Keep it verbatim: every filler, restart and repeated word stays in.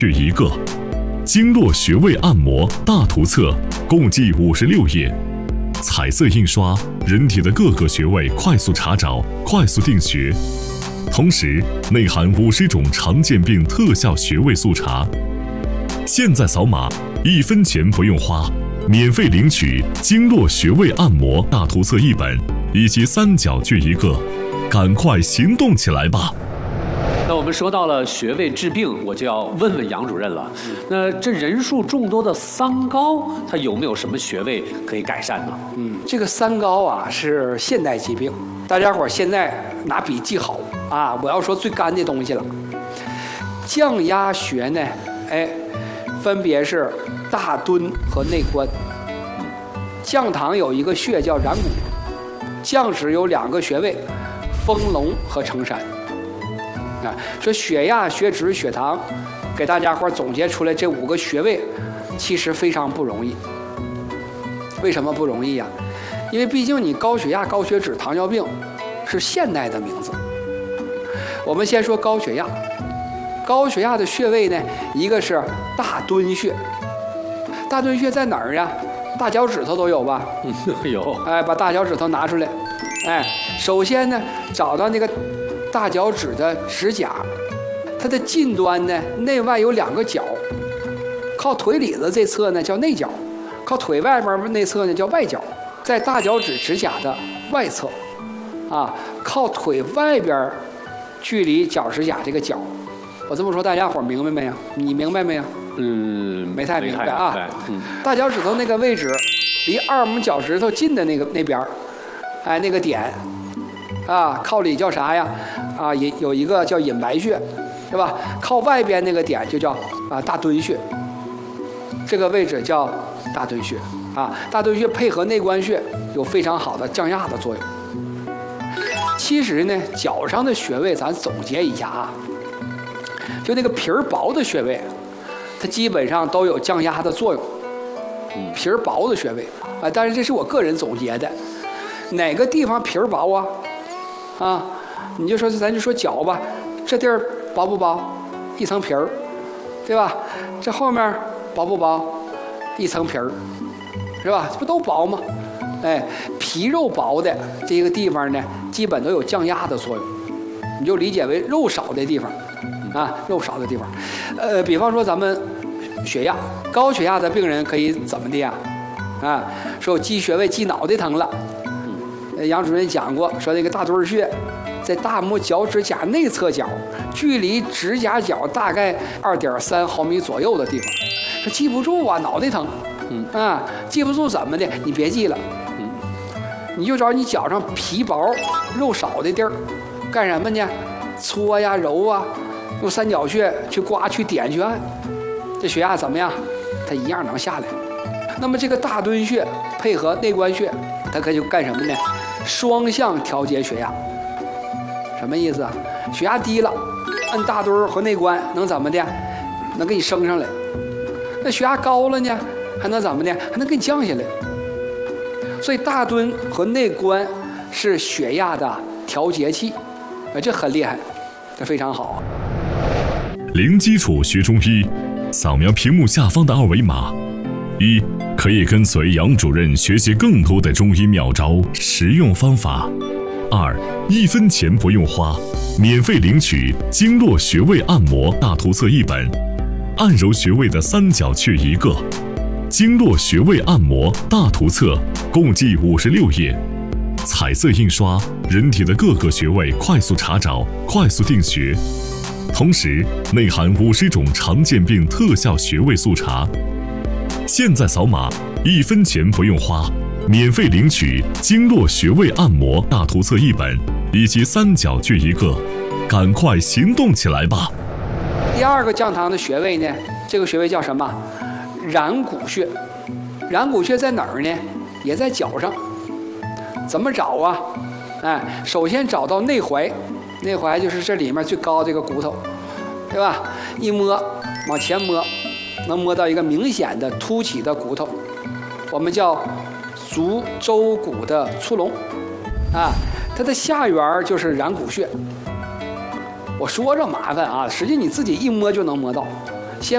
穴一个，经络穴位按摩大图册共计五十六页，彩色印刷，人体的各个穴位快速查找，快速定穴。同时内含五十种常见病特效穴位速查。现在扫码，一分钱不用花，免费领取经络穴位按摩大图册一本以及三角穴一个，赶快行动起来吧！ 那我们说到了穴位治病，我就要问问杨主任了。那这人数众多的三高，它有没有什么穴位可以改善呢？ 嗯，这个三高啊是现代疾病，大家伙现在拿笔记好啊！我要说最干的东西了。降压穴呢，哎，分别是大敦和内关。降堂有一个穴叫然谷，降趾有两个穴位，丰隆和承山。啊，说血压、血脂、血糖，给大家伙总结出来这五个穴位，其实非常不容易。为什么不容易呀、啊？因为毕竟你高血压、高血脂、糖尿病是现代的名字。我们先说高血压，高血压的穴位呢，一个是大敦穴。大敦穴在哪儿呀？大脚趾头都有吧？ 嗯，有。 哎，把大脚趾头拿出来。哎，首先呢，找到那个大脚趾的指甲，它的近端呢，内外有两个角，靠腿里子这侧呢叫内角，靠腿外边内侧呢叫外角。在大脚趾指甲的外侧，啊，靠腿外边距离脚指甲这个角。我这么说，大家伙明白没有？你明白没有？ 嗯， 没太明白啊。 嗯， 大脚趾头那个位置，离二拇脚趾头近的那个那边，哎，那个点。啊，靠里叫啥呀？啊，也有一个叫隐白穴，对吧？靠外边那个点就叫啊大敦穴，这个位置叫大敦穴啊。大敦穴配合内关穴有非常好的降压的作用。其实呢，脚上的穴位咱总结一下啊，就那个皮儿薄的穴位，它基本上都有降压的作用。皮儿薄的穴位啊，但是这是我个人总结的，哪个地方皮儿薄啊？啊，你就说咱就说脚吧，这地儿薄不薄？一层皮儿，对吧？这后面薄不薄？一层皮儿，是吧？这不都薄吗？哎，皮肉薄的这个地方呢，基本都有降压的作用，你就理解为肉少的地方，啊，肉少的地方。呃，比方说咱们血压高血压的病人可以怎么的呀？啊，说我记穴位记脑袋疼了。杨主任讲过，说那个大敦穴在大拇脚趾甲内侧角，距离指甲角大概二点三毫米左右的地方。说记不住啊，脑袋疼。嗯啊，记不住怎么的？你别记了，嗯，你就找你脚上皮薄、肉少的地儿，干什么呢？搓呀、揉啊，用三角穴去刮、去点、去按，这血压怎么样？它一样能下来。那么这个大敦穴配合内关穴，它可就干什么呢？双向调节血压。什么意思啊？血压低了，按大敦和内关能怎么的？能给你升上来。那血压高了呢，还能怎么的？还能给你降下来。所以大敦和内关是血压的调节器，啊，这很厉害，这非常好。 零基础学中医，扫描屏幕下方的二维码。一，可以跟随杨主任学习更多的中医妙招、实用方法。二，一分钱不用花，免费领取经络穴位按摩大图册一本，按揉穴位的三角穴一个，经络穴位按摩大图册共计五十六页，彩色印刷，人体的各个穴位快速查找，快速定穴。同时内含五十种常见病特效穴位速查。现在扫码，一分钱不用花，免费领取经络穴位按摩大图册一本以及三角穴一个，赶快行动起来吧！ 第二个降堂的穴位呢，这个穴位叫什么？然谷穴。然谷穴在哪儿呢？也在脚上。怎么找啊？哎，首先找到内踝，内踝就是这里面最高这个骨头，对吧？一摸，往前摸，能摸到一个明显的凸起的骨头，我们叫足舟骨的粗隆，啊，它的下缘就是然谷穴。我说着麻烦啊，实际你自己一摸就能摸到。